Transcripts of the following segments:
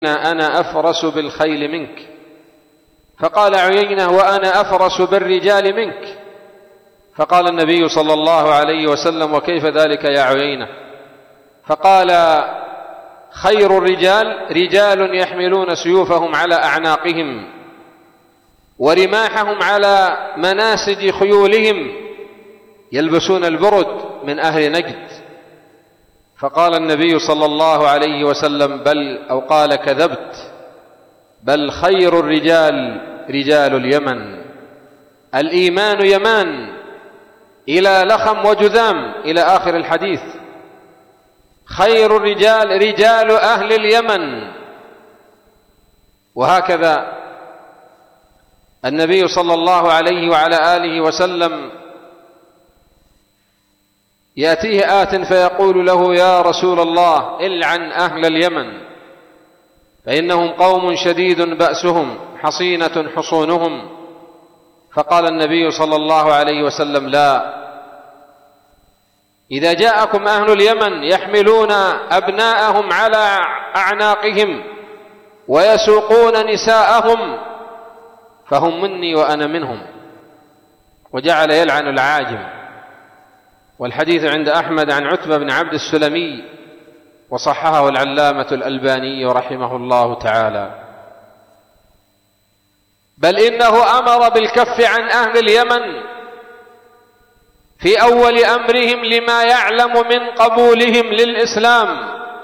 أنا أفرس بالخيل منك. فقال عيينة: وأنا أفرس بالرجال منك. فقال النبي صلى الله عليه وسلم: وكيف ذلك يا عيينة؟ فقال: خير الرجال رجال يحملون سيوفهم على أعناقهم ورماحهم على مناسج خيولهم، يلبسون البرد من أهل نجد. فقال النبي صلى الله عليه وسلم: بل أو قال: كذبت، بل خير الرجال رجال اليمن. الإيمان يمان إلى لخم وجذام إلى آخر الحديث. خير الرجال رجال أهل اليمن. وهكذا النبي صلى الله عليه وعلى آله وسلم يأتيه آت فيقول له: يا رسول الله، العن أهل اليمن فإنهم قوم شديد بأسهم حصينة حصونهم. فقال النبي صلى الله عليه وسلم: لا، إذا جاءكم أهل اليمن يحملون أبناءهم على أعناقهم ويسوقون نساءهم فهم مني وأنا منهم. وجعل يلعن العاجم. والحديث عند أحمد عن عتبة بن عبد السلمي، وصححه العلامة الألباني رحمه الله تعالى. بل إنه أمر بالكف عن أهل اليمن في أول أمرهم لما يعلم من قبولهم للإسلام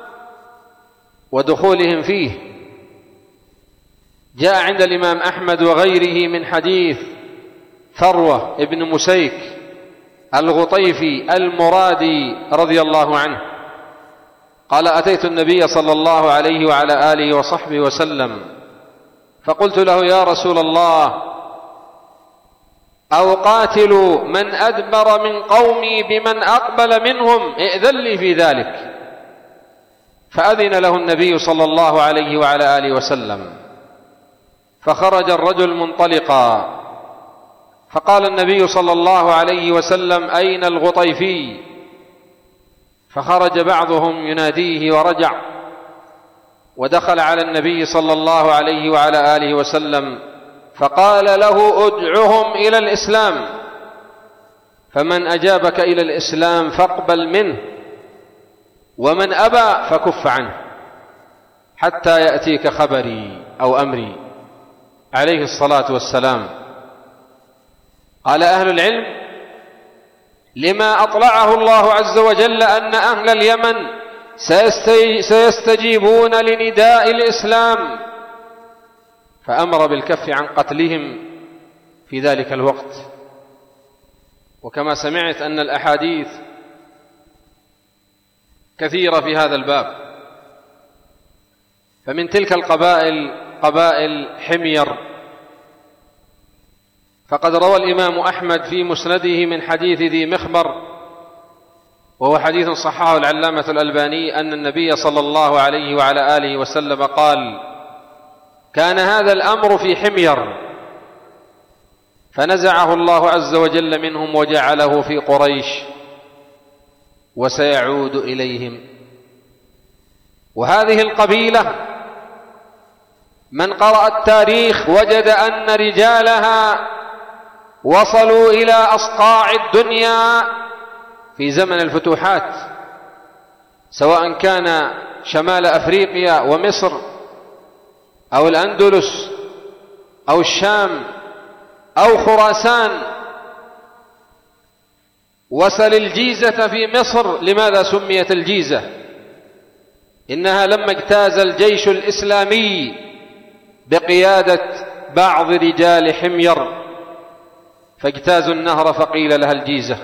ودخولهم فيه. جاء عند الإمام أحمد وغيره من حديث ثروة ابن مسيك الغطيفي المرادي رضي الله عنه قال: أتيت النبي صلى الله عليه وعلى آله وصحبه وسلم فقلت له: يا رسول الله، أو قاتل من أدبر من قومي بمن أقبل منهم، ائذن لي في ذلك. فأذن له النبي صلى الله عليه وعلى آله وسلم، فخرج الرجل منطلقا، فقال النبي صلى الله عليه وسلم: أين الغطيفي؟ فخرج بعضهم يناديه ورجع، ودخل على النبي صلى الله عليه وعلى آله وسلم فقال له: ادعهم إلى الإسلام، فمن أجابك إلى الإسلام فاقبل منه، ومن أبى فكف عنه حتى يأتيك خبري أو أمري، عليه الصلاة والسلام. قال أهل العلم: لما أطلعه الله عز وجل أن أهل اليمن سيستجيبون لنداء الإسلام، فأمر بالكف عن قتلهم في ذلك الوقت. وكما سمعت أن الأحاديث كثيرة في هذا الباب. فمن تلك القبائل قبائل حمير، فقد روى الإمام أحمد في مسنده من حديث ذي مخبر، وهو حديث صححه العلامة الألباني، أن النبي صلى الله عليه وعلى آله وسلم قال: كان هذا الأمر في حمير فنزعه الله عز وجل منهم وجعله في قريش، وسيعود إليهم. وهذه القبيلة من قرأ التاريخ وجد أن رجالها وصلوا إلى أصقاع الدنيا في زمن الفتوحات، سواء كان شمال أفريقيا ومصر أو الأندلس أو الشام أو خراسان. وصل الجيزة في مصر. لماذا سميت الجيزة؟ إنها لما اجتاز الجيش الإسلامي بقيادة بعض رجال حمير فاجتازوا النهر فقيل لها الجيزة.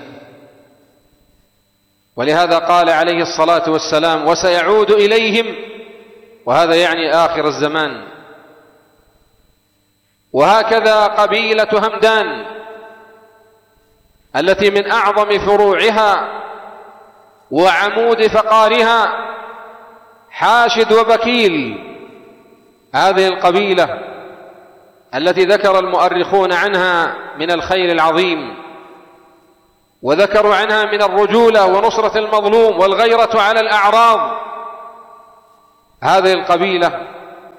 ولهذا قال عليه الصلاة والسلام: وسيعود إليهم، وهذا يعني آخر الزمان. وهكذا قبيلة همدان التي من أعظم فروعها وعمود فقارها حاشد وبكيل، هذه القبيلة التي ذكر المؤرخون عنها من الخير العظيم، وذكروا عنها من الرجولة ونصرة المظلوم والغيرة على الأعراض. هذه القبيلة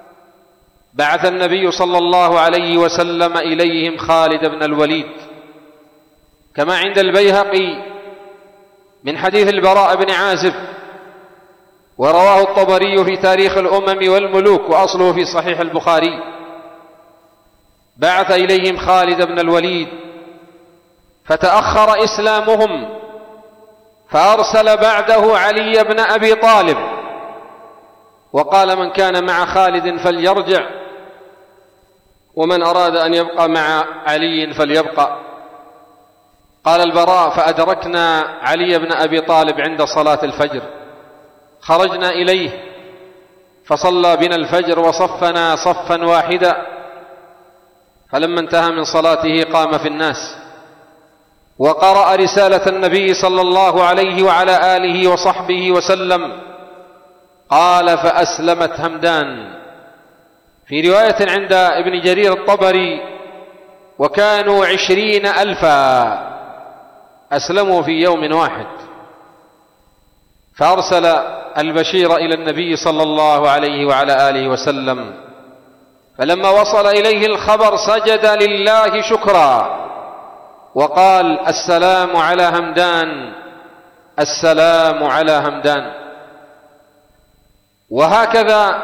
بعث النبي صلى الله عليه وسلم إليهم خالد بن الوليد، كما عند البيهقي من حديث البراء بن عازب، ورواه الطبري في تاريخ الأمم والملوك، وأصله في صحيح البخاري. بعث إليهم خالد بن الوليد فتأخر إسلامهم، فأرسل بعده علي بن أبي طالب وقال: من كان مع خالد فليرجع، ومن أراد أن يبقى مع علي فليبقى. قال البراء: فأدركنا علي بن أبي طالب عند صلاة الفجر، خرجنا إليه فصلى بنا الفجر وصفنا صفا واحدا، فلما انتهى من صلاته قام في الناس وقرأ رسالة النبي صلى الله عليه وعلى آله وصحبه وسلم. قال: فأسلمت همدان. في رواية عند ابن جرير الطبري: وكانوا 20,000 أسلموا في يوم واحد. فأرسل البشير إلى النبي صلى الله عليه وعلى آله وسلم، فلما وصل إليه الخبر سجد لله شكرا وقال: السلام على همدان، السلام على همدان. وهكذا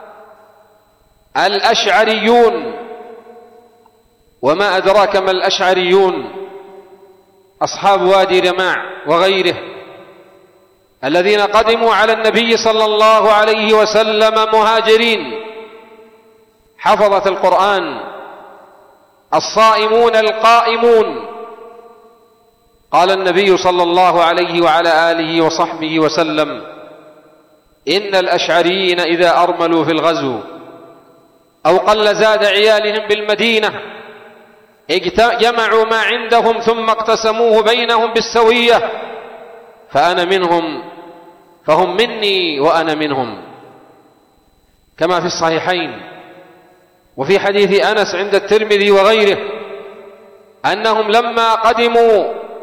الأشعريون، وما أدراك ما الأشعريون، أصحاب وادي رماع وغيره، الذين قدموا على النبي صلى الله عليه وسلم مهاجرين، حفظة القرآن، الصائمون القائمون. قال النبي صلى الله عليه وعلى آله وصحبه وسلم: إن الأشعريين إذا أرملوا في الغزو أو قل زاد عيالهم بالمدينة جمعوا ما عندهم ثم اقتسموه بينهم بالسوية، فأنا منهم، فهم مني وأنا منهم، كما في الصحيحين. وفي حديث أنس عند الترمذي وغيره أنهم لما قدموا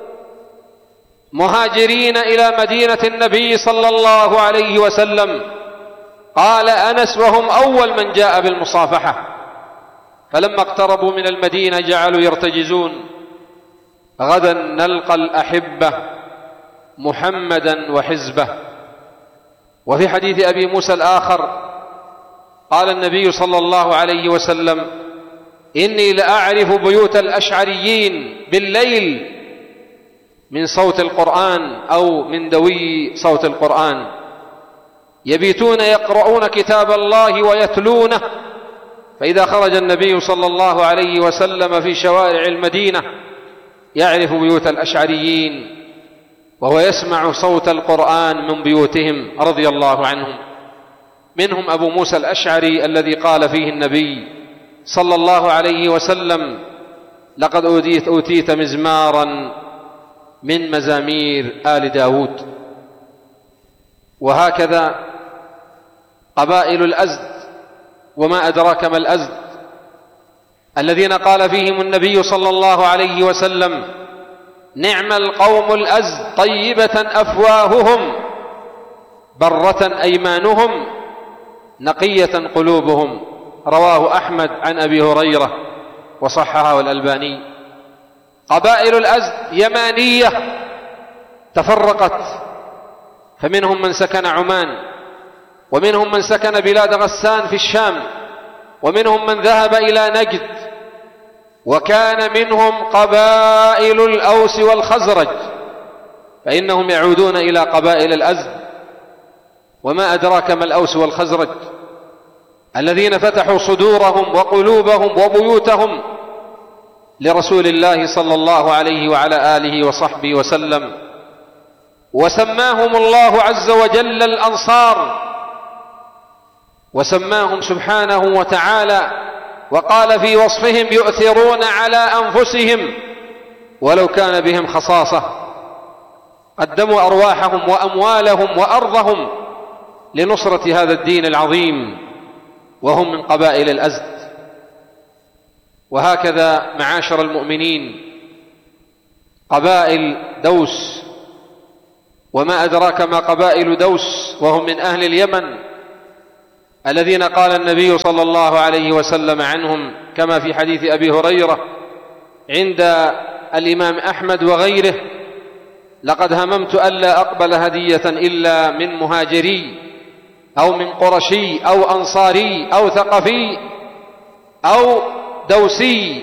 مهاجرين إلى مدينة النبي صلى الله عليه وسلم، قال أنس: وهم أول من جاء بالمصافحة، فلما اقتربوا من المدينة جعلوا يرتجزون: غدا نلقى الأحبة محمدا وحزبه. وفي حديث أبي موسى الآخر قال النبي صلى الله عليه وسلم: إني لأعرف بيوت الأشعريين بالليل من صوت القرآن أو من دوي صوت القرآن، يبيتون يقرؤون كتاب الله ويتلونه، فإذا خرج النبي صلى الله عليه وسلم في شوارع المدينة يعرف بيوت الأشعريين وهو يسمع صوت القرآن من بيوتهم رضي الله عنهم. منهم أبو موسى الأشعري الذي قال فيه النبي صلى الله عليه وسلم: لقد أوتيت مزمارا من مزامير آل داود. وهكذا قبائل الأزد، وما أدراك ما الأزد، الذين قال فيهم النبي صلى الله عليه وسلم: نعم القوم الأزد، طيبة أفواههم، برة أيمانهم، نقية قلوبهم. رواه أحمد عن أبي هريرة وصححه الألباني. قبائل الأزد يمانية تفرقت، فمنهم من سكن عمان، ومنهم من سكن بلاد غسان في الشام، ومنهم من ذهب إلى نجد، وكان منهم قبائل الأوس والخزرج، فإنهم يعودون إلى قبائل الأزد. وما أدراك ما الأوس والخزرج، الذين فتحوا صدورهم وقلوبهم وبيوتهم لرسول الله صلى الله عليه وعلى آله وصحبه وسلم، وسماهم الله عز وجل الأنصار، وسماهم سبحانه وتعالى وقال في وصفهم: يؤثرون على أنفسهم ولو كان بهم خصاصة، قدموا أرواحهم وأموالهم وأرضهم لنصرة هذا الدين العظيم، وهم من قبائل الأزد. وهكذا معاشر المؤمنين قبائل دوس، وما أدراك ما قبائل دوس، وهم من أهل اليمن، الذين قال النبي صلى الله عليه وسلم عنهم كما في حديث أبي هريرة عند الإمام أحمد وغيره: لقد هممت ألا أقبل هدية إلا من مهاجري أو من قرشي أو أنصاري أو ثقفي أو دوسي.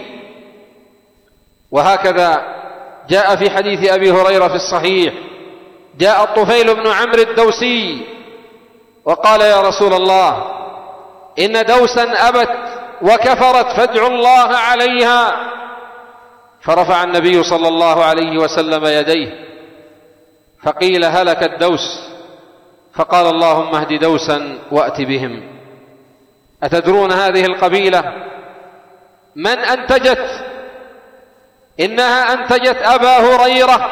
وهكذا جاء في حديث أبي هريرة في الصحيح: جاء الطفيل بن عمرو الدوسي وقال: يا رسول الله، إن دوسا أبت وكفرت فادعوا الله عليها. فرفع النبي صلى الله عليه وسلم يديه فقيل: هلك الدوس. فقال: اللهم اهد دوسا وأت بهم. أتدرون هذه القبيلة من أنتجت؟ إنها أنتجت أبا هريرة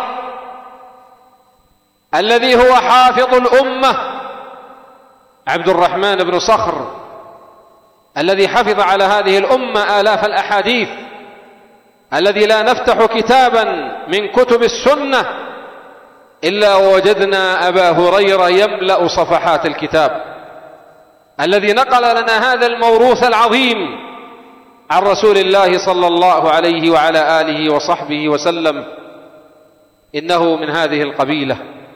الذي هو حافظ الأمة، عبد الرحمن بن صخر، الذي حفظ على هذه الأمة آلاف الأحاديث، الذي لا نفتح كتابا من كتب السنة إلا ووجدنا أبا هريرة يملأ صفحات الكتاب، الذي نقل لنا هذا الموروث العظيم عن رسول الله صلى الله عليه وعلى آله وصحبه وسلم. إنه من هذه القبيلة.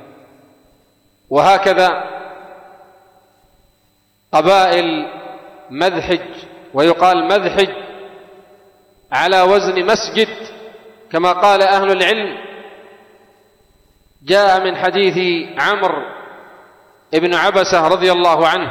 وهكذا قبائل مذحج، ويقال مذحج على وزن مسجد كما قال أهل العلم. جاء من حديث عمرو بن عبسة رضي الله عنه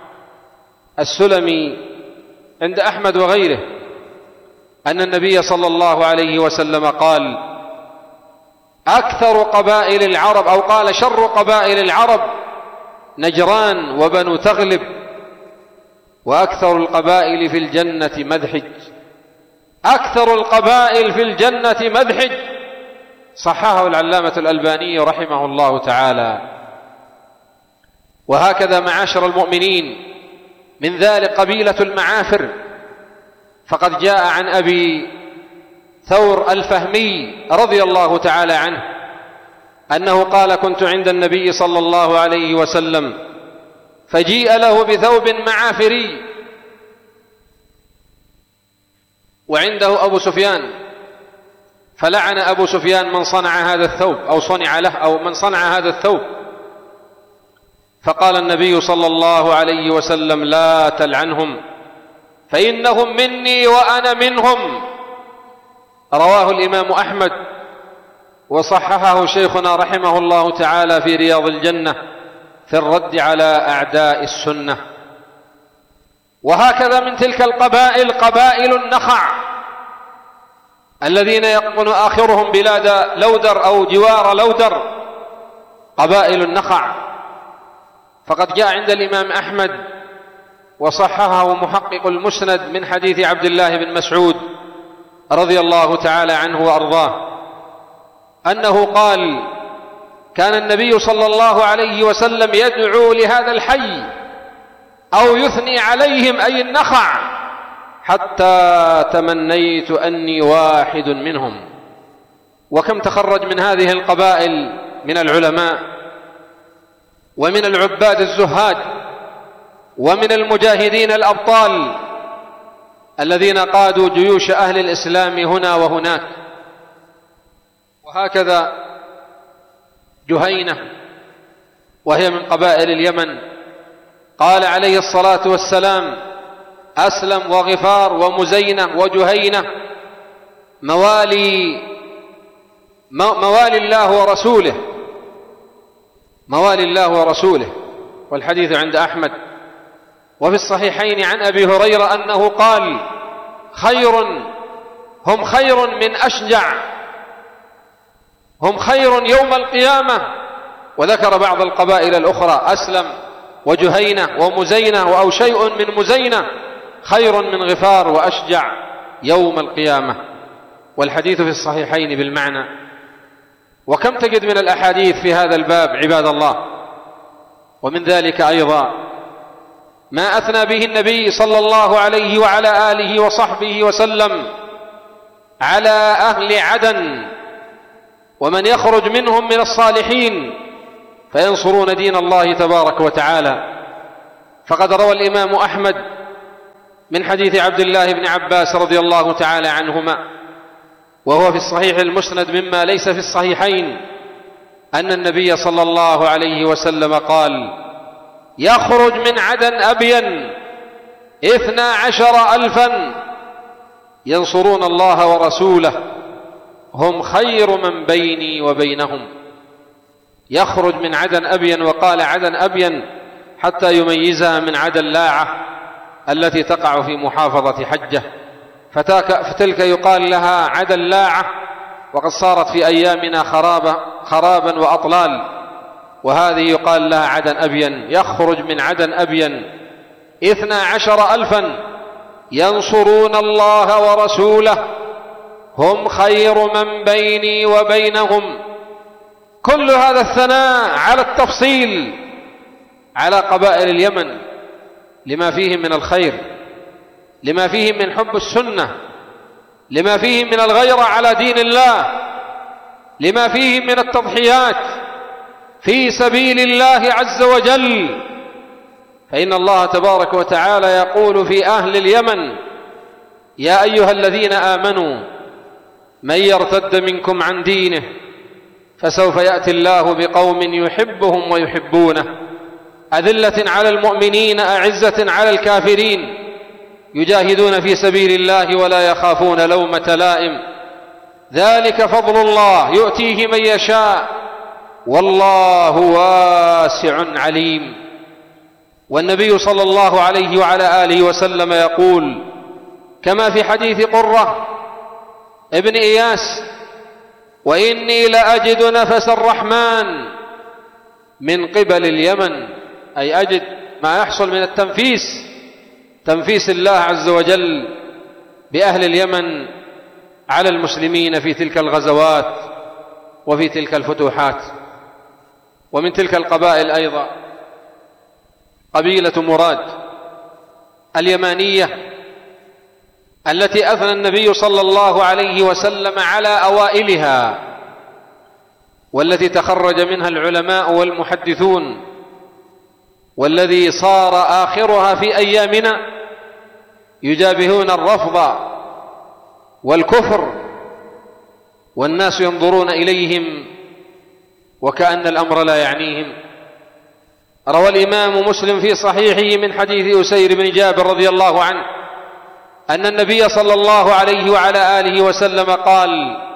السلمي عند أحمد وغيره أن النبي صلى الله عليه وسلم قال: أكثر قبائل العرب، أو قال: شر قبائل العرب نجران وبنو تغلب، وأكثر القبائل في الجنة مذحج. أكثر القبائل في الجنة مذحج. صححه العلامة الألباني رحمه الله تعالى. وهكذا معاشر المؤمنين، من ذلك قبيلة المعافر، فقد جاء عن أبي ثور الفهمي رضي الله تعالى عنه أنه قال: كنت عند النبي صلى الله عليه وسلم فجيء له بثوب معافري وعنده أبو سفيان، فلعن أبو سفيان من صنع هذا الثوب أو صنع له أو من صنع هذا الثوب. فقال النبي صلى الله عليه وسلم: لا تلعنهم فإنهم مني وأنا منهم. رواه الإمام أحمد وصححه شيخنا رحمه الله تعالى في رياض الجنة في الرد على أعداء السنة. وهكذا من تلك القبائل قبائل النخع الذين يقطن آخرهم بلاد لودر أو جوار لودر، قبائل النخع. فقد جاء عند الإمام أحمد وصححه محقق المسند من حديث عبد الله بن مسعود رضي الله تعالى عنه وأرضاه أنه قال: كان النبي صلى الله عليه وسلم يدعو لهذا الحي أو يثني عليهم أي النخع حتى تمنيت أني واحد منهم. وكم تخرج من هذه القبائل من العلماء ومن العباد الزهاد ومن المجاهدين الأبطال الذين قادوا جيوش أهل الإسلام هنا وهناك. وهكذا جهينة وهي من قبائل اليمن، قال عليه الصلاة والسلام: أسلم وغفار ومزينة وجهينة موالي الله ورسوله، موالي الله ورسوله. والحديث عند أحمد. وفي الصحيحين عن أبي هريرة أنه قال: هم خير من أشجع، هم خير يوم القيامة. وذكر بعض القبائل الأخرى: أسلم وجهينة ومزينة أو شيء من مزينة خير من غفار وأشجع يوم القيامة. والحديث في الصحيحين بالمعنى. وكم تجد من الأحاديث في هذا الباب عباد الله. ومن ذلك أيضا ما أثنى به النبي صلى الله عليه وعلى آله وصحبه وسلم على أهل عدن ومن يخرج منهم من الصالحين فينصرون دين الله تبارك وتعالى. فقد روى الإمام أحمد من حديث عبد الله بن عباس رضي الله تعالى عنهما، وهو في الصحيح المسند مما ليس في الصحيحين، أن النبي صلى الله عليه وسلم قال: يخرج من عدن أبين 12,000 ينصرون الله ورسوله هم خير من بيني وبينهم. يخرج من عدن أبين، وقال عدن أبين حتى يميزها من عدن لاعة التي تقع في محافظة حجة، فتلك يقال لها عدن لاعة، وقد صارت في أيامنا خرابا وأطلال، وهذه يقال لها عدن أبين. يخرج من عدن أبين 12,000 ينصرون الله ورسوله هم خير من بيني وبينهم. كل هذا الثناء على التفصيل على قبائل اليمن لما فيهم من الخير، لما فيهم من حب السنة، لما فيهم من الغيرة على دين الله، لما فيهم من التضحيات في سبيل الله عز وجل. فإن الله تبارك وتعالى يقول في أهل اليمن: يا أيها الذين آمنوا من يرتد منكم عن دينه فسوف يأتي الله بقوم يحبهم ويحبونه أذلة على المؤمنين أعزة على الكافرين يجاهدون في سبيل الله ولا يخافون لومة لائم ذلك فضل الله يؤتيه من يشاء والله واسع عليم. والنبي صلى الله عليه وعلى آله وسلم يقول كما في حديث قرة ابن إياس: وإني لأجد نفس الرحمن من قبل اليمن، أي أجد ما يحصل من تنفيس الله عز وجل بأهل اليمن على المسلمين في تلك الغزوات وفي تلك الفتوحات. ومن تلك القبائل أيضا قبيلة مراد اليمانية التي أثنى النبي صلى الله عليه وسلم على أوائلها، والتي تخرج منها العلماء والمحدثون، والذي صار آخرها في أيامنا يجابهون الرفض والكفر والناس ينظرون إليهم وكأن الأمر لا يعنيهم. روى الإمام مسلم في صحيحه من حديث أسير بن جابر رضي الله عنه أن النبي صلى الله عليه وعلى آله وسلم قال: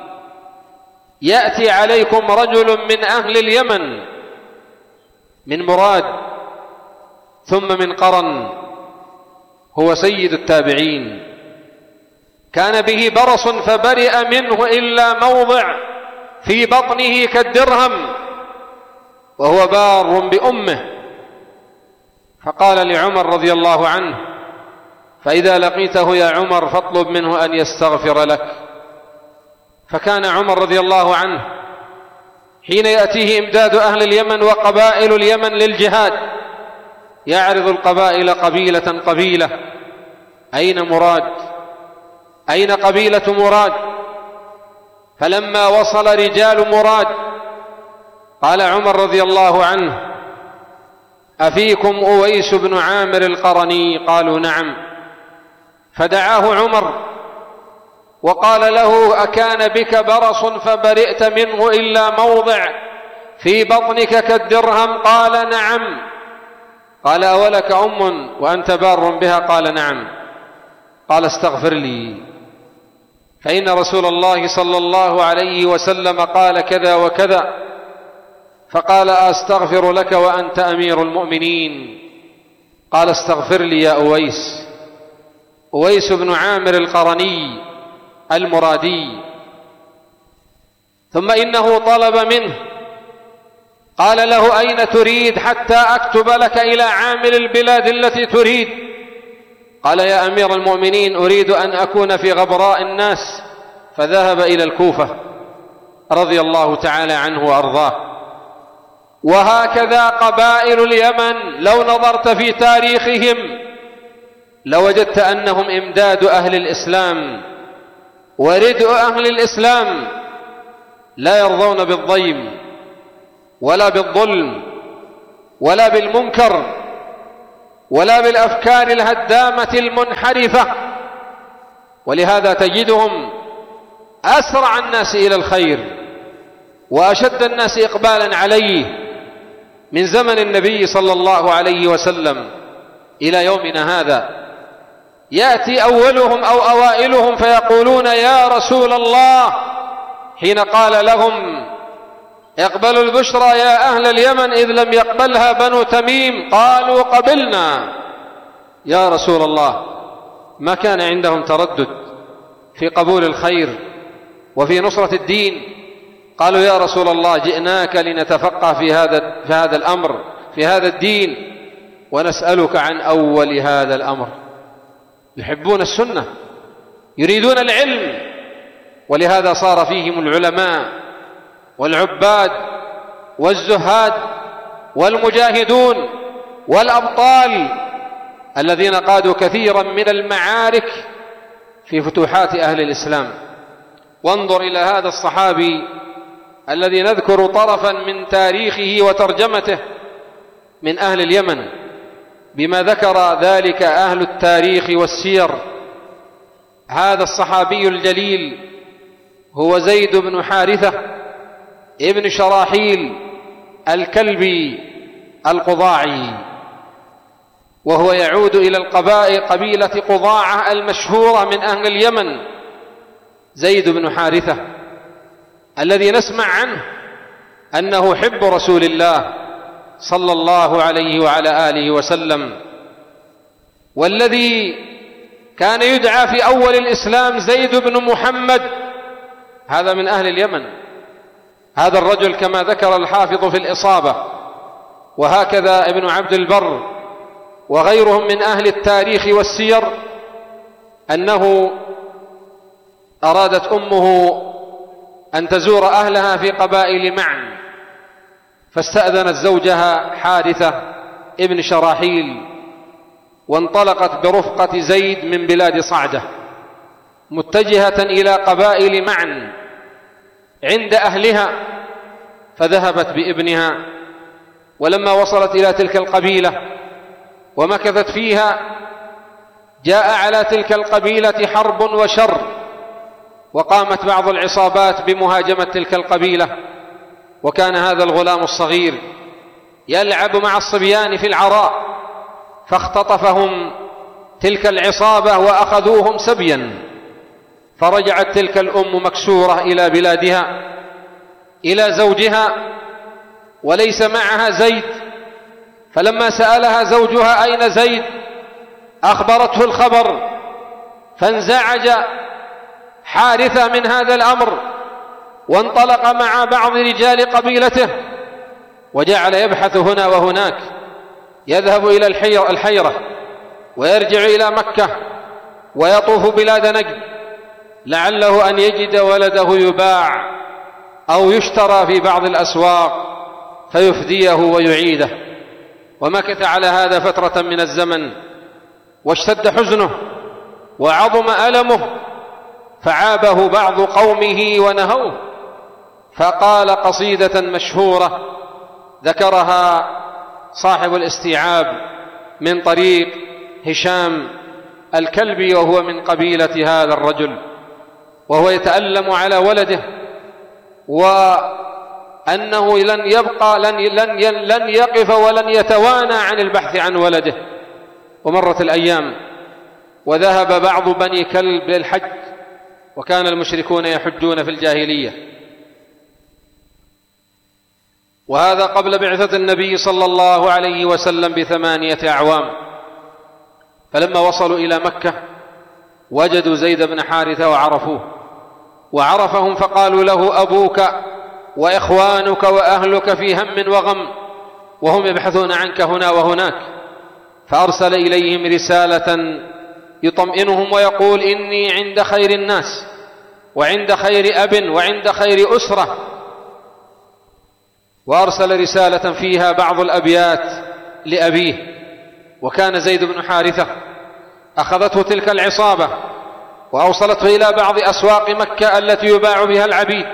يأتي عليكم رجل من أهل اليمن من مراد ثم من قرن، هو سيد التابعين، كان به برص فبرئ منه إلا موضع في بطنه كالدرهم، وهو بار بأمه. فقال لعمر رضي الله عنه: فإذا لقيته يا عمر فاطلب منه أن يستغفر لك. فكان عمر رضي الله عنه حين يأتيه إمداد أهل اليمن وقبائل اليمن للجهاد يعرض القبائل قبيلة قبيلة: أين مراد؟ أين قبيلة مراد؟ فلما وصل رجال مراد قال عمر رضي الله عنه: أفيكم أويس بن عامر القرني؟ قالوا: نعم. فدعاه عمر وقال له: أكان بك برص فبرئت منه إلا موضع في بطنك كالدرهم؟ قال: نعم. قال: أولك أم وأنت بار بها؟ قال: نعم. قال: استغفر لي، فإن رسول الله صلى الله عليه وسلم قال كذا وكذا. فقال: أستغفر لك وأنت أمير المؤمنين؟ قال: استغفر لي يا أويس. أويس بن عامر القرني المرادي. ثم إنه طلب منه، قال له: أين تريد حتى أكتب لك إلى عامل البلاد التي تريد؟ قال: يا أمير المؤمنين، أريد أن أكون في غبراء الناس. فذهب إلى الكوفة رضي الله تعالى عنه وأرضاه. وهكذا قبائل اليمن لو نظرت في تاريخهم لوجدت أنهم إمداد أهل الإسلام وردء أهل الإسلام، لا يرضون بالضيم ولا بالظلم ولا بالمنكر ولا بالأفكار الهدامة المنحرفة، ولهذا تجدهم أسرع الناس إلى الخير وأشد الناس إقبالا عليه من زمن النبي صلى الله عليه وسلم إلى يومنا هذا. يأتي أولهم أو أوائلهم فيقولون يا رسول الله، حين قال لهم اقبلوا البشرى يا أهل اليمن إذ لم يقبلها بنو تميم، قالوا قبلنا يا رسول الله. ما كان عندهم تردد في قبول الخير وفي نصرة الدين. قالوا يا رسول الله جئناك لنتفقه في هذا الأمر، في هذا الدين، ونسألك عن أول هذا الأمر. يحبون السنة، يريدون العلم، ولهذا صار فيهم العلماء والعباد والزهاد والمجاهدون والأبطال الذين قادوا كثيرا من المعارك في فتوحات أهل الإسلام. وانظر إلى هذا الصحابي الذي نذكر طرفا من تاريخه وترجمته من أهل اليمن بما ذكر ذلك أهل التاريخ والسير. هذا الصحابي الجليل هو زيد بن حارثة ابن شراحيل الكلبي القضاعي، وهو يعود إلى قبيلة قضاعة المشهورة من أهل اليمن. زيد بن حارثة الذي نسمع عنه أنه حب رسول الله صلى الله عليه وعلى آله وسلم، والذي كان يدعى في أول الإسلام زيد بن محمد، هذا من أهل اليمن. هذا الرجل كما ذكر الحافظ في الإصابة، وهكذا ابن عبد البر وغيرهم من أهل التاريخ والسير، أنه أرادت أمه أن تزور أهلها في قبائل معن، فاستأذنت زوجها حارثة ابن شراحيل، وانطلقت برفقة زيد من بلاد صعدة متجهة إلى قبائل معن عند أهلها، فذهبت بابنها. ولما وصلت إلى تلك القبيلة ومكثت فيها، جاء على تلك القبيلة حرب وشر، وقامت بعض العصابات بمهاجمة تلك القبيلة. وكان هذا الغلام الصغير يلعب مع الصبيان في العراء، فاختطفهم تلك العصابة وأخذوهم سبيا. فرجعت تلك الأم مكسورة إلى بلادها إلى زوجها وليس معها زيد. فلما سألها زوجها أين زيد أخبرته الخبر، فانزعج حارثة من هذا الأمر، وانطلق مع بعض رجال قبيلته وجعل يبحث هنا وهناك، يذهب إلى الحيرة ويرجع إلى مكة ويطوف بلاد نجد لعله أن يجد ولده يباع أو يشترى في بعض الأسواق فيفديه ويعيده. ومكث على هذا فترة من الزمن، واشتد حزنه وعظم ألمه، فعابه بعض قومه ونهوه، فقال قصيدة مشهورة ذكرها صاحب الاستيعاب من طريق هشام الكلبي، وهو من قبيلة هذا الرجل، وهو يتألم على ولده، وأنه لن يقف ولن يتوانى عن البحث عن ولده. ومرت الأيام وذهب بعض بني كلب للحج، وكان المشركون يحجون في الجاهلية، وهذا قبل بعثة النبي صلى الله عليه وسلم ب8 أعوام. فلما وصلوا إلى مكة وجدوا زيد بن حارثة وعرفوه، وعرفهم فقالوا له أبوك وإخوانك وأهلك في هم وغم، وهم يبحثون عنك هنا وهناك. فأرسل إليهم رسالة يطمئنهم ويقول إني عند خير الناس وعند خير أب وعند خير أسرة. وأرسل رسالة فيها بعض الأبيات لأبيه، وكان زيد بن حارثة أخذته تلك العصابة وأوصلته إلى بعض أسواق مكة التي يباع بها العبيد،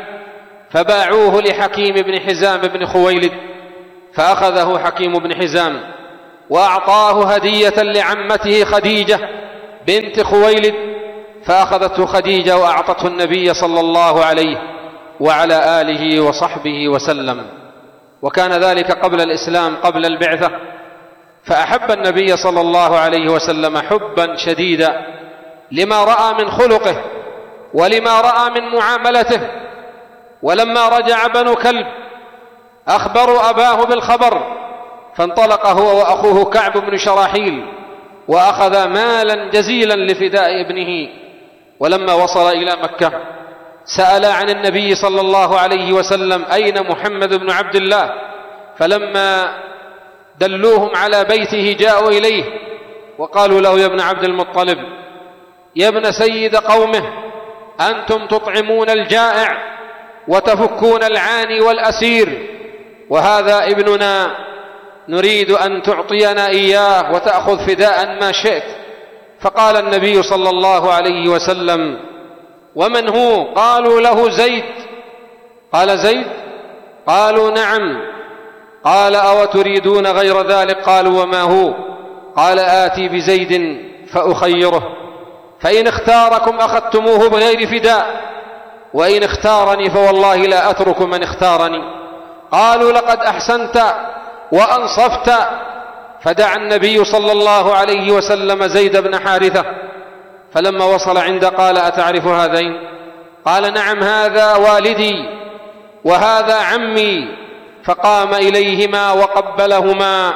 فباعوه لحكيم بن حزام بن خويلد، فأخذه حكيم بن حزام وأعطاه هدية لعمته خديجة بنت خويلد، فأخذته خديجة وأعطته النبي صلى الله عليه وعلى آله وصحبه وسلم. وكان ذلك قبل الإسلام، قبل البعثة. فأحب النبي صلى الله عليه وسلم حبا شديدا لما رأى من خلقه ولما رأى من معاملته. ولما رجع بنو كلب أخبروا أباه بالخبر، فانطلق هو وأخوه كعب بن شراحيل وأخذ مالا جزيلا لفداء ابنه. ولما وصل إلى مكة سأل عن النبي صلى الله عليه وسلم أين محمد بن عبد الله، فلما دلوهم على بيته جاءوا إليه وقالوا له: يا ابن عبد المطلب، يا ابن سيد قومه، أنتم تطعمون الجائع وتفكون العاني والأسير، وهذا ابننا نريد أن تعطينا إياه وتأخذ فداء ما شئت. فقال النبي صلى الله عليه وسلم: ومن هو؟ قالوا له: زيد. قال: زيد؟ قالوا: نعم. قال: أو تريدون غير ذلك؟ قالوا: وما هو؟ قال: آتي بزيد فأخيره، فإن اختاركم أخذتموه بغير فداء، وإن اختارني فوالله لا أترك من اختارني. قالوا: لقد أحسنت وأنصفت. فدعا النبي صلى الله عليه وسلم زيد بن حارثة، فلما وصل عنده قال: أتعرف هذين؟ قال: نعم، هذا والدي وهذا عمي. فقام إليهما وقبلهما،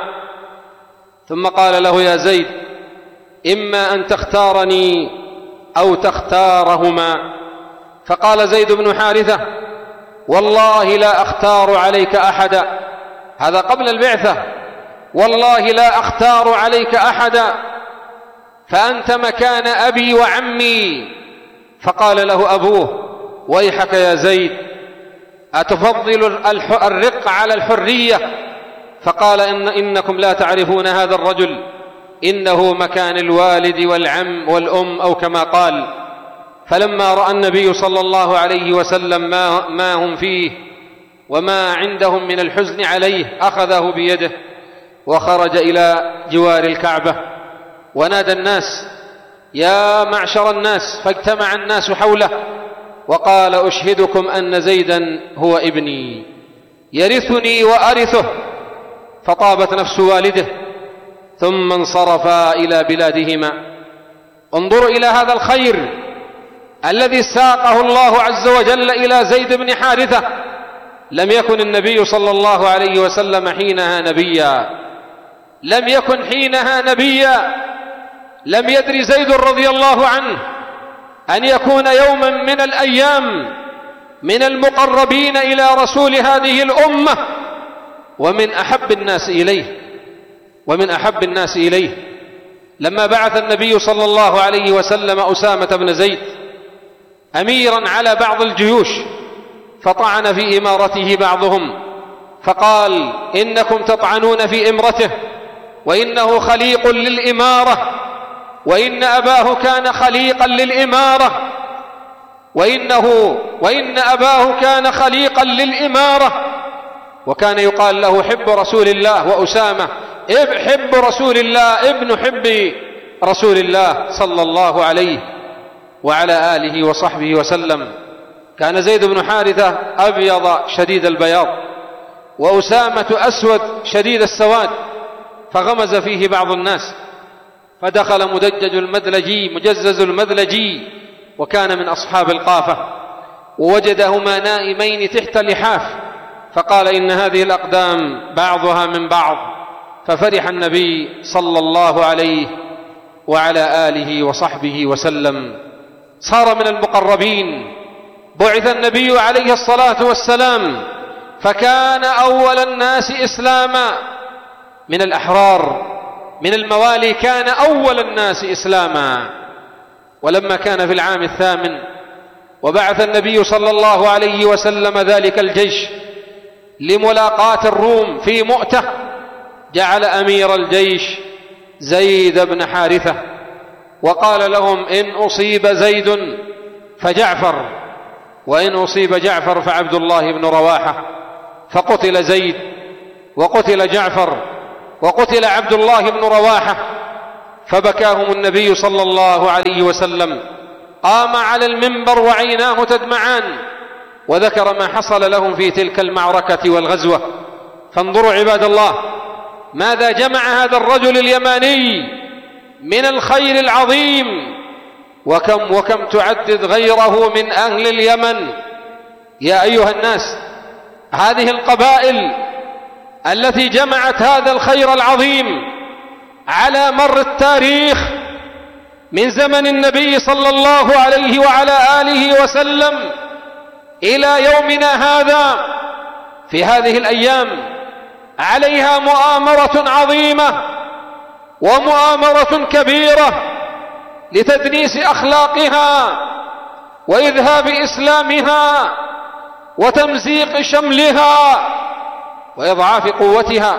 ثم قال له: يا زيد، إما أن تختارني أو تختارهما. فقال زيد بن حارثة: والله لا أختار عليك أحدا. هذا قبل البعثة: والله لا أختار عليك أحدا، فأنت مكان أبي وعمي. فقال له أبوه: ويحك يا زيد، أتفضل الرق على الحرية؟ فقال: إنكم لا تعرفون هذا الرجل، إنه مكان الوالد والعم والأم، أو كما قال. فلما رأى النبي صلى الله عليه وسلم ما هم فيه وما عندهم من الحزن عليه، أخذه بيده وخرج إلى جوار الكعبة ونادى الناس: يا معشر الناس. فاجتمع الناس حوله وقال: أشهدكم أن زيدا هو ابني يرثني وأرثه. فطابت نفس والده، ثم انصرفا إلى بلادهما. انظروا إلى هذا الخير الذي ساقه الله عز وجل إلى زيد بن حارثة. لم يكن النبي صلى الله عليه وسلم حينها نبيا، لم يكن حينها نبيا. لم يدر زيد رضي الله عنه أن يكون يوما من الأيام من المقربين إلى رسول هذه الأمة، ومن أحب الناس إليه لما بعث النبي صلى الله عليه وسلم أسامة بن زيد أميرا على بعض الجيوش، فطعن في إمارته بعضهم، فقال: إنكم تطعنون في إمرته، وإنه خليق للإمارة، وإن أباه كان خليقا للإمارة، وإن أباه كان خليقا للإمارة. وكان يقال له حب رسول الله، وأسامة حب رسول الله، ابن حب رسول الله صلى الله عليه وعلى آله وصحبه وسلم. كان زيد بن حارثة أبيض شديد البياض، وأسامة أسود شديد السواد، فغمز فيه بعض الناس، فدخل مجزز المدلجي، وكان من أصحاب القافة، ووجدهما نائمين تحت لحاف، فقال: إن هذه الأقدام بعضها من بعض. ففرح النبي صلى الله عليه وعلى آله وصحبه وسلم، صار من المقربين. بعث النبي عليه الصلاة والسلام فكان أول الناس إسلاما من الأحرار، من الموالي، كان أول الناس إسلاما. ولما كان في العام 8 وبعث النبي صلى الله عليه وسلم ذلك الجيش لملاقاة الروم في مؤتة، جعل أمير الجيش زيد بن حارثة، وقال لهم: إن أصيب زيد فجعفر، وإن أصيب جعفر فعبد الله بن رواحة. فقتل زيد وقتل جعفر، وقتل عبد الله بن رواحة، فبكاهم النبي صلى الله عليه وسلم، قام على المنبر وعيناه تدمعان، وذكر ما حصل لهم في تلك المعركة والغزوة. فانظروا عباد الله ماذا جمع هذا الرجل اليماني من الخير العظيم، وكم تعدد غيره من أهل اليمن. يا أيها الناس، هذه القبائل التي جمعت هذا الخير العظيم على مر التاريخ من زمن النبي صلى الله عليه وعلى آله وسلم إلى يومنا هذا، في هذه الأيام عليها مؤامرة عظيمة ومؤامرة كبيرة لتدنيس أخلاقها وإذهاب إسلامها وتمزيق شملها وإضعاف قوتها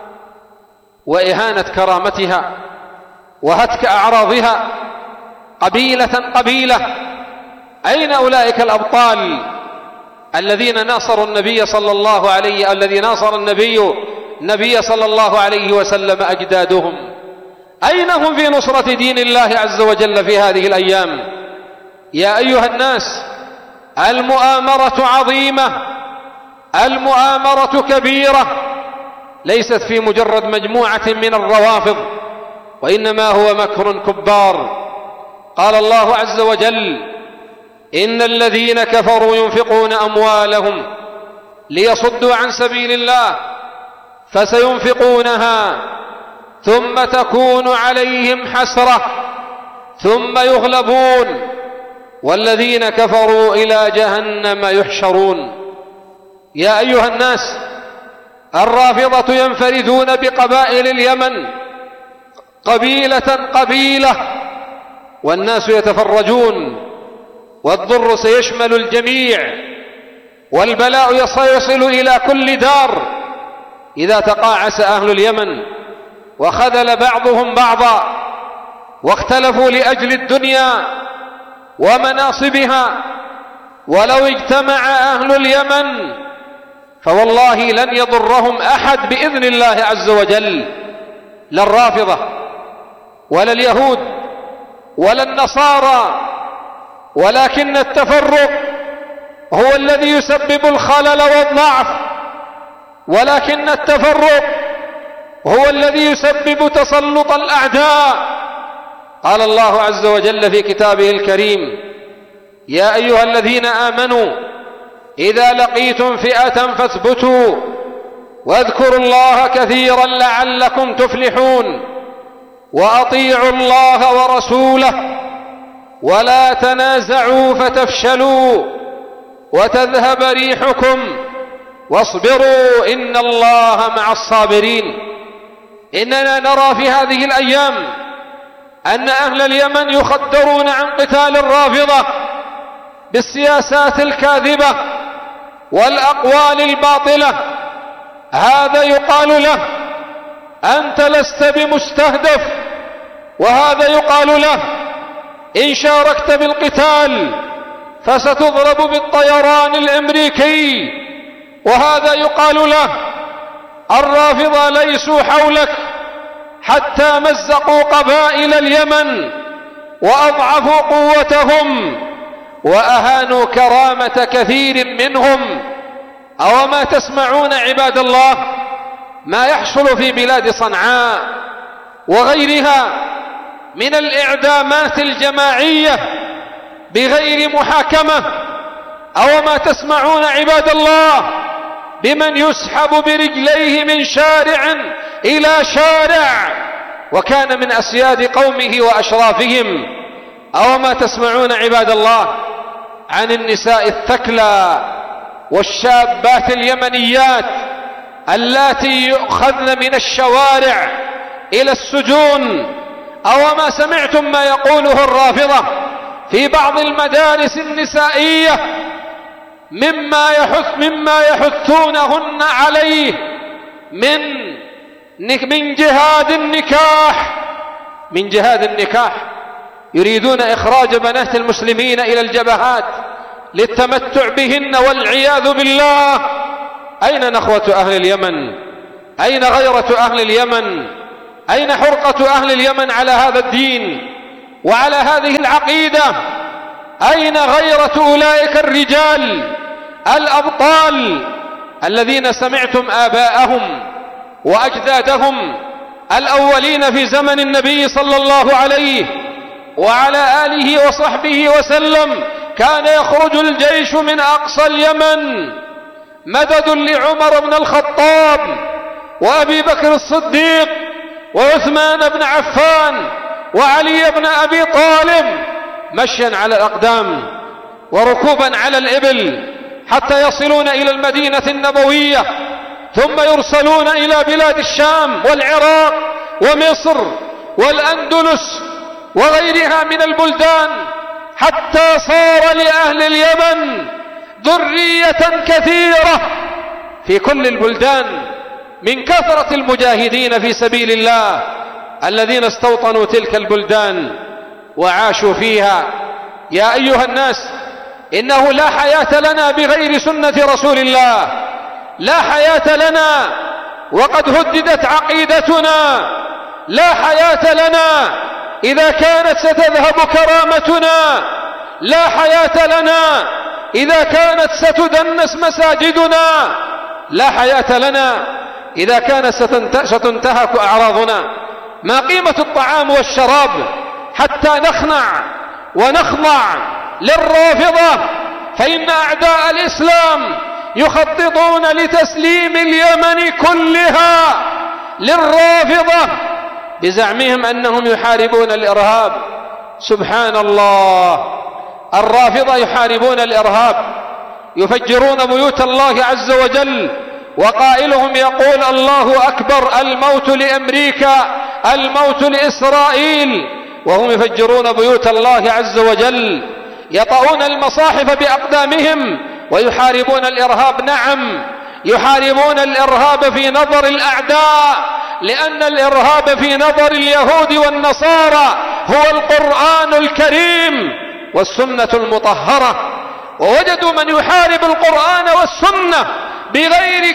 وإهانة كرامتها وهتك أعراضها قبيلة قبيلة. أين أولئك الأبطال الذين ناصروا النبي صلى الله عليه الذي ناصر النبي صلى الله عليه وسلم أجدادهم؟ أين هم في نصرة دين الله عز وجل في هذه الأيام؟ يا أيها الناس، المؤامرة عظيمة، المؤامرة كبيرة، ليست في مجرد مجموعة من الروافض، وإنما هو مكر كبار. قال الله عز وجل: إن الذين كفروا ينفقون أموالهم ليصدوا عن سبيل الله فسينفقونها ثم تكون عليهم حسرة ثم يغلبون والذين كفروا إلى جهنم يحشرون. يا أيها الناس، الرافضة ينفردون بقبائل اليمن قبيلة قبيلة، والناس يتفرجون، والضر سيشمل الجميع، والبلاء سيصل إلى كل دار إذا تقاعس أهل اليمن وخذل بعضهم بعضا واختلفوا لأجل الدنيا ومناصبها. ولو اجتمع أهل اليمن فوالله لن يضرهم أحد بإذن الله عز وجل، لا الرافضة ولا اليهود ولا النصارى، ولكن التفرق هو الذي يسبب الخلل والضعف، ولكن التفرق هو الذي يسبب تسلط الأعداء. قال الله عز وجل في كتابه الكريم: يا أيها الذين آمنوا إذا لقيتم فئة فاثبتوا واذكروا الله كثيرا لعلكم تفلحون وأطيعوا الله ورسوله ولا تنازعوا فتفشلوا وتذهب ريحكم واصبروا إن الله مع الصابرين. إننا نرى في هذه الأيام أن أهل اليمن يخدرون عن قتال الرافضة بالسياسات الكاذبة والأقوال الباطلة. هذا يقال له: أنت لست بمستهدف، وهذا يقال له: إن شاركت بالقتال فستضرب بالطيران الأمريكي، وهذا يقال له: الرافضة ليسوا حولك حتى مزقوا قبائل اليمن وأضعفوا قوتهم وأهانوا كرامة كثير منهم. أو ما تسمعون عباد الله ما يحصل في بلاد صنعاء وغيرها من الإعدامات الجماعية بغير محاكمة؟ أو ما تسمعون عباد الله بمن يسحب برجليه من شارع إلى شارع وكان من أسياد قومه وأشرافهم؟ أو ما تسمعون عباد الله عن النساء الثكلى والشابات اليمنيات اللاتي يؤخذن من الشوارع إلى السجون؟ أو ما سمعتم ما يقوله الرافضة في بعض المدارس النسائية مما يحثونهن عليه من جهاد النكاح، يريدون إخراج بنات المسلمين إلى الجبهات للتمتع بهن والعياذ بالله. أين نخوة أهل اليمن؟ أين غيرة أهل اليمن؟ أين حرقة أهل اليمن على هذا الدين وعلى هذه العقيدة؟ أين غيرة أولئك الرجال الأبطال الذين سمعتم آباءهم وأجدادهم الأولين في زمن النبي صلى الله عليه وعلى آله وصحبه وسلم؟ كان يخرج الجيش من أقصى اليمن مدد لعمر بن الخطاب وأبي بكر الصديق وعثمان بن عفان وعلي بن أبي طالب، مشيا على الأقدام وركوبا على الإبل حتى يصلون إلى المدينة النبوية، ثم يرسلون إلى بلاد الشام والعراق ومصر والأندلس وغيرها من البلدان، حتى صار لأهل اليمن ذرية كثيرة في كل البلدان من كثرة المجاهدين في سبيل الله الذين استوطنوا تلك البلدان وعاشوا فيها. يا أيها الناس، إنه لا حياة لنا بغير سنة رسول الله، لا حياة لنا وقد هددت عقيدتنا، لا حياة لنا إذا كانت ستذهب كرامتنا، لا حياة لنا إذا كانت ستدنس مساجدنا، لا حياة لنا إذا كانت ستنتهك أعراضنا. ما قيمة الطعام والشراب حتى نخنع ونخضع للرافضة؟ فإن أعداء الإسلام يخططون لتسليم اليمن كلها للرافضة بزعمهم أنهم يحاربون الإرهاب. سبحان الله، الرافضة يحاربون الإرهاب، يفجرون بيوت الله عز وجل، وقائلهم يقول الله أكبر، الموت لأمريكا، الموت لإسرائيل، وهم يفجرون بيوت الله عز وجل، يطؤون المصاحف بأقدامهم ويحاربون الإرهاب. نعم، يحاربون الإرهاب في نظر الأعداء، لأن الإرهاب في نظر اليهود والنصارى هو القرآن الكريم والسنة المطهرة، ووجدوا من يحارب القرآن والسنة بغير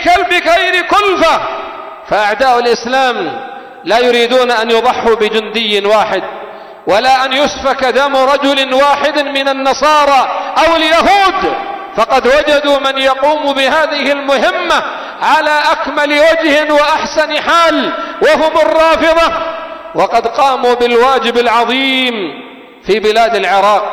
كلفة. فأعداء الإسلام لا يريدون أن يضحوا بجندي واحد، ولا أن يسفك دم رجل واحد من النصارى أو اليهود، فقد وجدوا من يقوم بهذه المهمة على أكمل وجه وأحسن حال، وهم الرافضة، وقد قاموا بالواجب العظيم في بلاد العراق.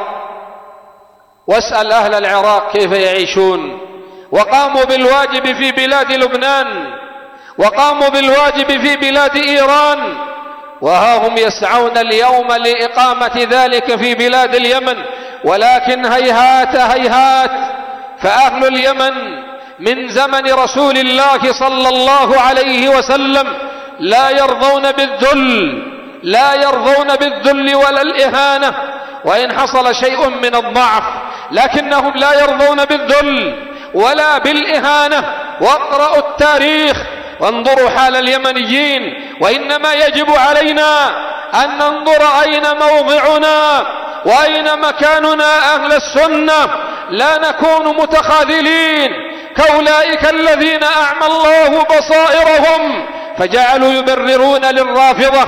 واسأل أهل العراق كيف يعيشون، وقاموا بالواجب في بلاد لبنان، وقاموا بالواجب في بلاد إيران، وها هم يسعون اليوم لإقامة ذلك في بلاد اليمن. ولكن هيهات هيهات، فأهل اليمن من زمن رسول الله صلى الله عليه وسلم لا يرضون بالذل، لا يرضون بالذل ولا الإهانة، وإن حصل شيء من الضعف، لكنهم لا يرضون بالذل ولا بالإهانة. واقرأوا التاريخ وانظروا حال اليمنيين. وإنما يجب علينا أن ننظر أين موضعنا وأين مكاننا أهل السنة، لا نكون متخاذلين كأولئك الذين أعمى الله بصائرهم فجعلوا يبررون للرافضة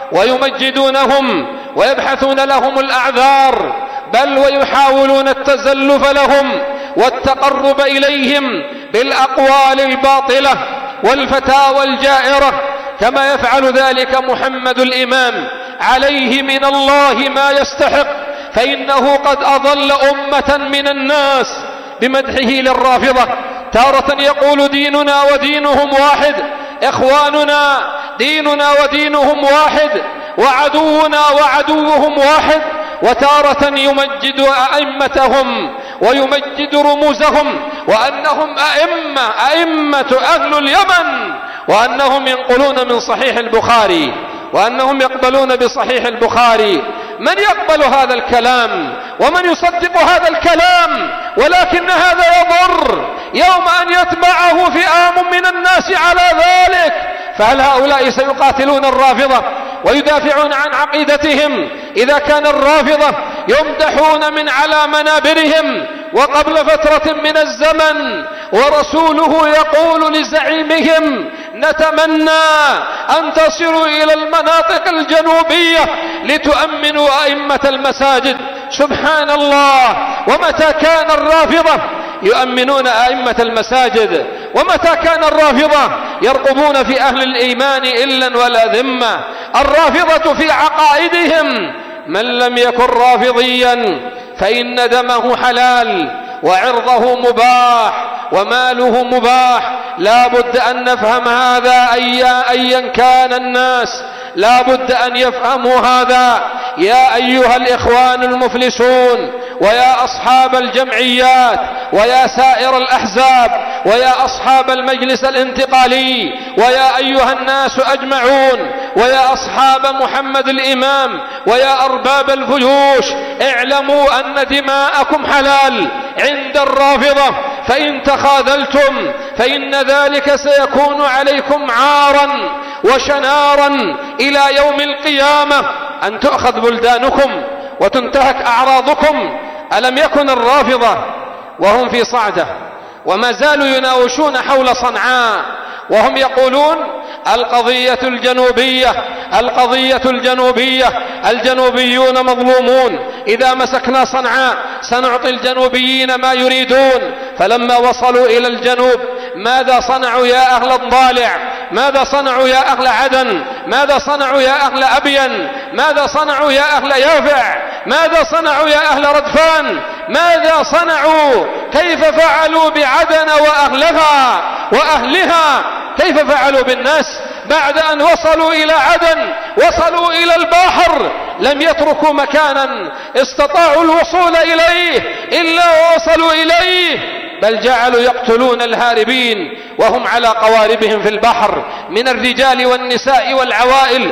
ويمجدونهم ويبحثون لهم الأعذار، بل ويحاولون التزلف لهم والتقرب إليهم بالأقوال الباطلة والفتاوى الجائرة، كما يفعل ذلك محمد الإمام عليه من الله ما يستحق، فإنه قد أضل أمة من الناس بمدحه للرافضة. تارة يقول ديننا ودينهم واحد، إخواننا ديننا ودينهم واحد، وعدونا وعدوهم واحد. وتارة يمجد أئمتهم ويمجد رموزهم، وأنهم أئمة أهل اليمن، وأنهم ينقلون من صحيح البخاري، وأنهم يقبلون بصحيح البخاري. من يقبل هذا الكلام ومن يصدق هذا الكلام؟ ولكن هذا يضر يوم أن يتبعه فئام من الناس على ذلك. فهل هؤلاء سيقاتلون الرافضة ويدافعون عن عقيدتهم إذا كان الرافضة يمدحون من على منابرهم وقبل فترة من الزمن ورسوله يقول لزعيمهم نتمنى أن تصلوا إلى المناطق الجنوبية لتؤمنوا أئمة المساجد. سبحان الله، ومتى كان الرافضة يؤمنون أئمة المساجد، ومتى كان الرافضة يرقبون في أهل الإيمان إلا ولا ذمة. الرافضة في عقائدهم من لم يكن رافضيا فإن دمه حلال وعرضه مباح وماله مباح. لا بد أن نفهم هذا أيا كان الناس، لا بد أن يفهموا هذا. يا أيها الإخوان المفلسون، ويا أصحاب الجمعيات، ويا سائر الأحزاب، ويا أصحاب المجلس الانتقالي، ويا أيها الناس أجمعون، ويا أصحاب محمد الإمام، ويا أرباب الفيوش، اعلموا أن دماءكم حلال عند الرافضة، فإن تخاذلتم فإن ذلك سيكون عليكم عارا وشنارا إلى يوم القيامة، أن تؤخذ بلدانكم وتنتهك أعراضكم. ألم يكن الرافضة وهم في صعدة وما زالوا يناوشون حول صنعاء وهم يقولون القضية الجنوبية، القضية الجنوبية، الجنوبيون مظلومون، إذا مسكنا صنعاء سنعطي الجنوبيين ما يريدون. فلما وصلوا إلى الجنوب ماذا صنعوا يا أهل الضالع؟ ماذا صنعوا يا أهل عدن؟ ماذا صنعوا يا أهل أبين؟ ماذا صنعوا يا أهل يافع؟ ماذا صنعوا يا أهل ردفان؟ ماذا صنعوا؟ كيف فعلوا بعدن وأهلها؟ كيف فعلوا بالناس بعد أن وصلوا إلى عدن؟ وصلوا إلى البحر، لم يتركوا مكانا استطاعوا الوصول إليه إلا وصلوا إليه، بل جعلوا يقتلون الهاربين وهم على قواربهم في البحر من الرجال والنساء والعوائل،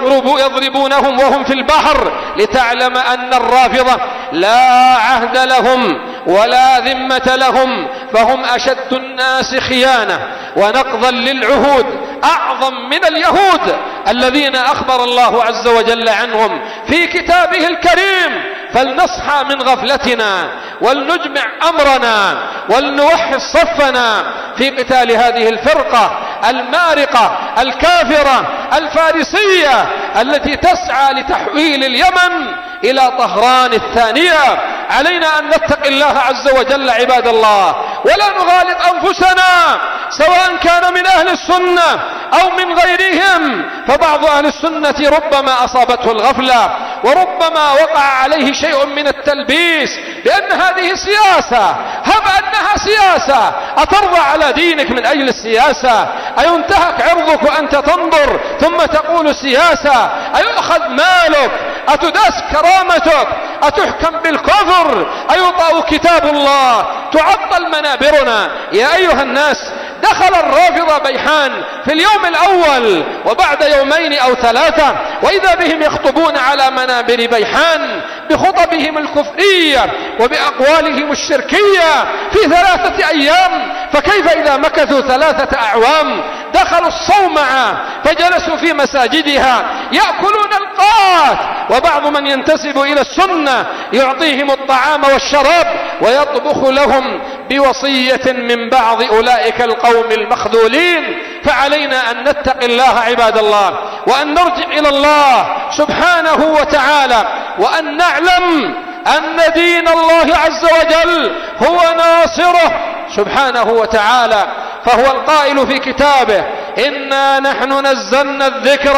يضربونهم وهم في البحر. لتعلم أن الرافضة لا عهد لهم ولا ذمة لهم، فهم أشد الناس خيانة ونقضا للعهود، أعظم من اليهود الذين أخبر الله عز وجل عنهم في كتابه الكريم. فلنصحى من غفلتنا ولنجمع أمرنا ولنوحد صفنا في قتال هذه الفرقة المارقة الكافرة الفارسية التي تسعى لتحويل اليمن إلى طهران الثانية. علينا أن نتقي الله عز وجل عباد الله، ولا نغالط أنفسنا سواء كان من أهل السنة أو من غيرهم، فبعض أهل السنة ربما أصابته الغفلة وربما وقع عليه شيء من التلبيس بأن هذه سياسة. هب أنها سياسة، أترضى على دينك من أجل السياسة؟ أينتهك عرضك وأنت تنظر ثم تقول سياسة؟ أيؤخذ مالك؟ أتداس كرامتك؟ أتحكم بالكفر؟ أيطأ كتاب الله؟ تعطل منابرنا. يا أيها الناس، دخل الرافضة بيحان في اليوم الأول وبعد يومين أو ثلاثة وإذا بهم يخطبون على منابر بيحان بخطبهم الكفرية وبأقوالهم الشركية في 3 أيام، فكيف إذا مكثوا 3 أعوام؟ دخلوا الصومعة فجلسوا في مساجدها يأكلون القات، وبعض من ينتسب إلى السنة يعطيهم الطعام والشراب ويطبخ لهم بوصية من بعض أولئك القوم المخذولين. فعلينا أن نتقي الله عباد الله، وأن نرجع إلى الله سبحانه وتعالى، وأن نعلم أن دين الله عز وجل هو ناصره سبحانه وتعالى. فهو القائل في كتابه: إنا نحن نزلنا الذكر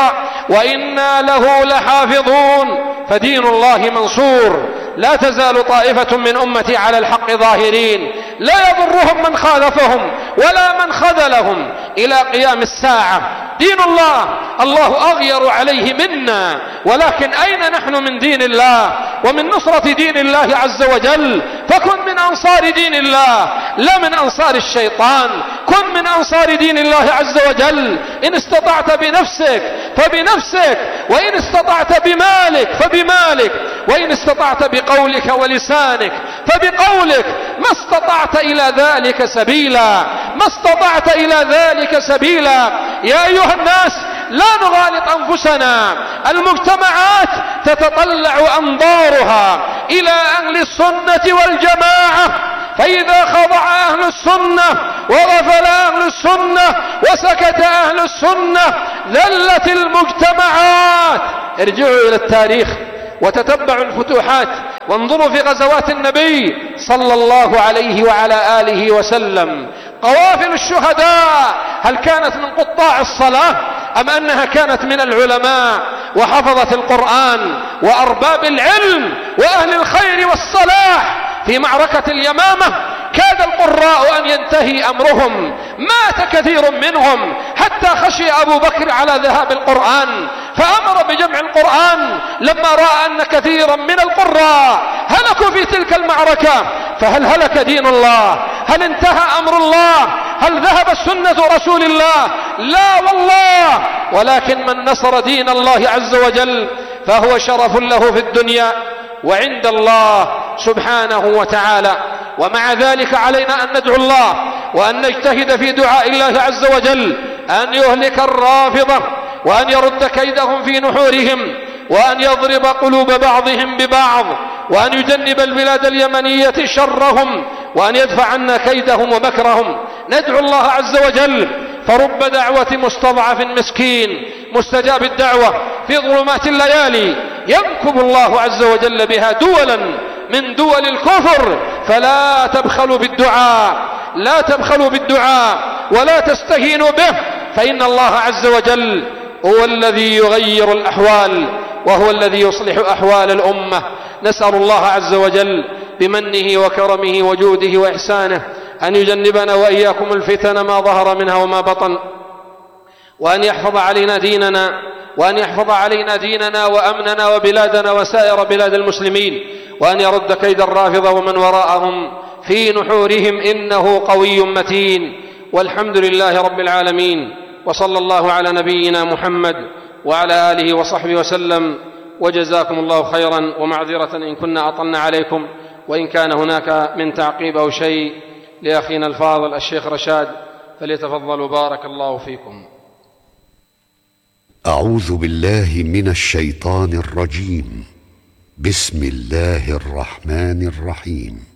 وإنا له لحافظون. فدين الله منصور، لا تزال طائفة من أمتي على الحق ظاهرين، لا يضرهم من خالفهم ولا من خذلهم إلى قيام الساعة. دين الله أغير عليه منا، ولكن أين نحن من دين الله ومن نصرة دين الله عز وجل؟ فكن من أنصار دين الله لا من أنصار الشيطان، كن من أنصار دين الله عز وجل. إن استطعت بنفسك فبنفسك، وإن استطعت بمالك فبمالك، وإن استطعت بقولك ولسانك فبقولك، ما استطعت إلى ذلك سبيلا، ما استطعت إلى ذلك سبيلا. يا أيها الناس، لا نغالط أنفسنا. المجتمعات تتطلع أنظارها إلى أهل السنة والجماعة، فإذا خضع أهل السنة وغفل أهل السنة وسكت أهل السنة ذلت المجتمعات. ارجعوا إلى التاريخ وتتبعوا الفتوحات وانظروا في غزوات النبي صلى الله عليه وعلى آله وسلم. قوافل الشهداء هل كانت من قطاع الصلاة أم أنها كانت من العلماء وحفظة القرآن وأرباب العلم وأهل الخير والصلاح؟ في معركة اليمامة كاد القراء أن ينتهي أمرهم، مات كثير منهم حتى خشي أبو بكر على ذهاب القرآن فأمر بجمع القرآن لما رأى أن كثيرا من القراء هلكوا في تلك المعركة. فهل هلك دين الله؟ هل انتهى أمر الله؟ هل ذهب سنة رسول الله؟ لا والله، ولكن من نصر دين الله عز وجل فهو شرف له في الدنيا وعند الله سبحانه وتعالى. ومع ذلك علينا أن ندعو الله وأن نجتهد في دعاء الله عز وجل أن يهلك الرافضة وأن يرد كيدهم في نحورهم وأن يضرب قلوب بعضهم ببعض وأن يجنب البلاد اليمنية شرهم وأن يدفع عنا كيدهم ومكرهم. ندعو الله عز وجل، فرب دعوة مستضعف مسكين مستجاب الدعوة في ظلمات الليالي ينكب الله عز وجل بها دولا من دول الكفر. فلا تبخلوا بالدعاء، لا تبخلوا بالدعاء ولا تستهينوا به، فإن الله عز وجل هو الذي يغير الأحوال وهو الذي يصلح أحوال الأمة. نسأل الله عز وجل بمنه وكرمه وجوده وإحسانه أن يجنبنا وإياكم الفتن ما ظهر منها وما بطن، وأن يحفظ علينا ديننا وأمننا وبلادنا وسائر بلاد المسلمين، وأن يرد كيد الرافضة ومن وراءهم في نحورهم إنه قوي متين. والحمد لله رب العالمين، وصلى الله على نبينا محمد وعلى آله وصحبه وسلم، وجزاكم الله خيرا. ومعذرة إن كنا أطلنا عليكم، وإن كان هناك من تعقيب أو شيء لأخينا الفاضل الشيخ رشاد فليتفضلوا بارك الله فيكم. أعوذ بالله من الشيطان الرجيم. بسم الله الرحمن الرحيم.